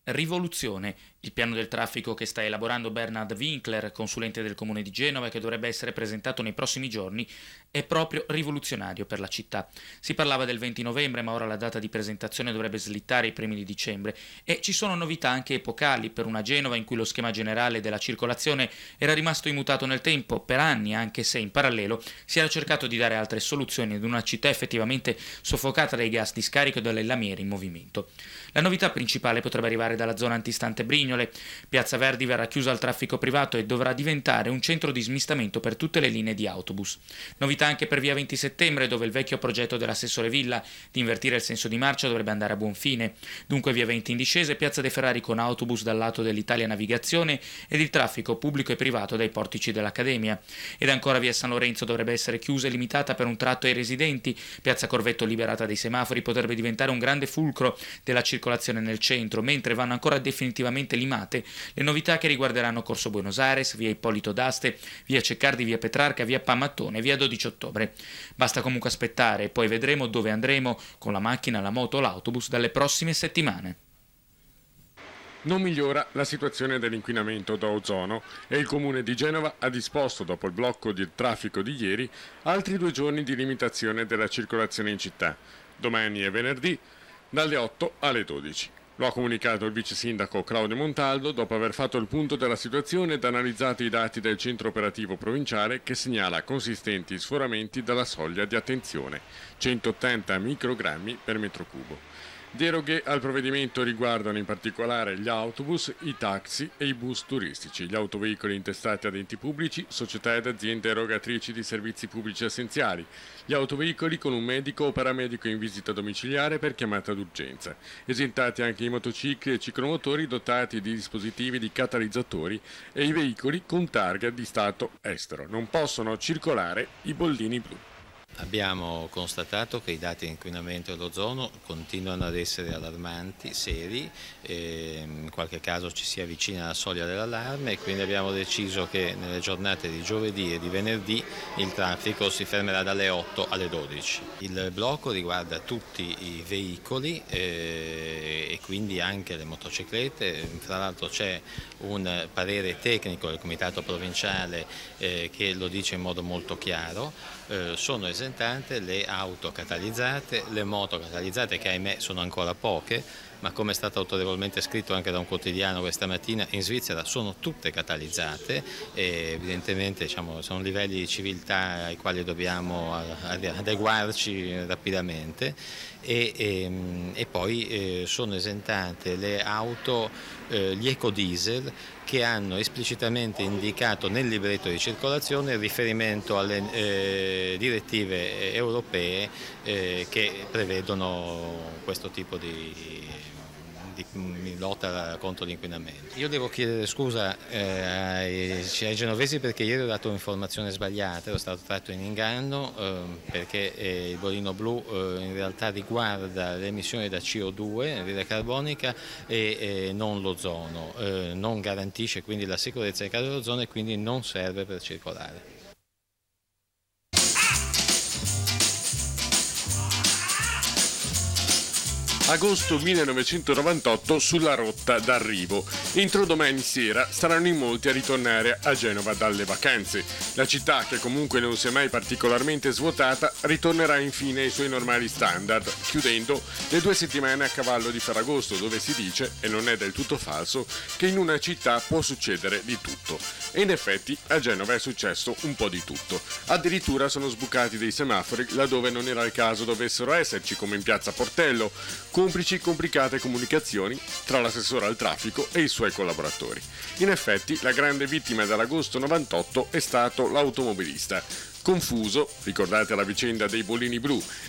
Rivoluzione, il piano del traffico che sta elaborando Bernhard Winkler, consulente del comune di Genova, e che dovrebbe essere presentato nei prossimi giorni, è proprio rivoluzionario per la città. Si parlava del 20 novembre, ma ora la data di presentazione dovrebbe slittare ai primi di dicembre e ci sono novità anche epocali per una Genova in cui lo schema generale della circolazione era rimasto immutato nel tempo per anni, anche se in parallelo si era cercato di dare altre soluzioni ad una città effettivamente soffocata dai gas di scarico e dalle lamiere in movimento. La novità principale potrebbe arrivare dalla zona antistante Brignole. Piazza Verdi verrà chiusa al traffico privato e dovrà diventare un centro di smistamento per tutte le linee di autobus. Novità anche per via 20 settembre, dove il vecchio progetto dell'assessore Villa di invertire il senso di marcia dovrebbe andare a buon fine. Dunque via 20 in discesa e Piazza De Ferrari con autobus dal lato dell'Italia Navigazione ed il traffico pubblico e privato dai portici dell'Accademia. Ed ancora via San Lorenzo dovrebbe essere chiusa e limitata per un tratto ai residenti. Piazza Corvetto liberata dai semafori potrebbe diventare un grande fulcro della circolazione nel centro, mentre vanno ancora definitivamente limate le novità che riguarderanno Corso Buenos Aires, via Ippolito d'Aste, via Ceccardi, via Petrarca, via Pamattone, via 12 ottobre. Basta comunque aspettare e poi vedremo dove andremo con la macchina, la moto o l'autobus dalle prossime settimane. Non migliora la situazione dell'inquinamento da ozono e il comune di Genova ha disposto, dopo il blocco del traffico di ieri, altri 2 giorni di limitazione della circolazione in città, domani e venerdì, dalle 8 alle 12. Lo ha comunicato il vice sindaco Claudio Montaldo dopo aver fatto il punto della situazione ed analizzato i dati del centro operativo provinciale che segnala consistenti sforamenti dalla soglia di attenzione, 180 microgrammi per metro cubo. Deroghe al provvedimento riguardano in particolare gli autobus, i taxi e i bus turistici, gli autoveicoli intestati ad enti pubblici, società ed aziende erogatrici di servizi pubblici essenziali, gli autoveicoli con un medico o paramedico in visita domiciliare per chiamata d'urgenza, esentati anche i motocicli e ciclomotori dotati di dispositivi di catalizzatori e i veicoli con targa di stato estero. Non possono circolare i bollini blu. Abbiamo constatato che i dati di inquinamento dell'ozono continuano ad essere allarmanti, seri, in qualche caso ci si avvicina alla soglia dell'allarme e quindi abbiamo deciso che nelle giornate di giovedì e di venerdì il traffico si fermerà dalle 8 alle 12. Il blocco riguarda tutti i veicoli e quindi anche le motociclette, fra l'altro c'è un parere tecnico del Comitato Provinciale che lo dice in modo molto chiaro. Sono esentate le auto catalizzate, le moto catalizzate che ahimè sono ancora poche, ma come è stato autorevolmente scritto anche da un quotidiano questa mattina, in Svizzera sono tutte catalizzate e evidentemente sono livelli di civiltà ai quali dobbiamo adeguarci rapidamente e poi sono esentate le auto, gli ecodiesel che hanno esplicitamente indicato nel libretto di circolazione il riferimento alle direttive europee che prevedono questo tipo di lotta contro l'inquinamento. Io devo chiedere scusa ai genovesi perché ieri ho dato un'informazione sbagliata, ero stato tratto in inganno perché il bollino blu in realtà riguarda le emissioni da CO2, anidride carbonica e non l'ozono, non garantisce quindi la sicurezza del caso dell'ozono e quindi non serve per circolare. Agosto 1998 sulla rotta d'arrivo. Entro domani sera saranno in molti a ritornare a Genova dalle vacanze. La città, che comunque non si è mai particolarmente svuotata, ritornerà infine ai suoi normali standard, chiudendo le 2 settimane a cavallo di Ferragosto, dove si dice, e non è del tutto falso, che in una città può succedere di tutto. E in effetti a Genova è successo un po' di tutto. Addirittura sono sbucati dei semafori laddove non era il caso dovessero esserci, come in piazza Portello, complici complicate comunicazioni tra l'assessore al traffico e i suoi collaboratori. In effetti, la grande vittima dell'agosto 98 è stato l'automobilista. Confuso, ricordate la vicenda dei bollini blu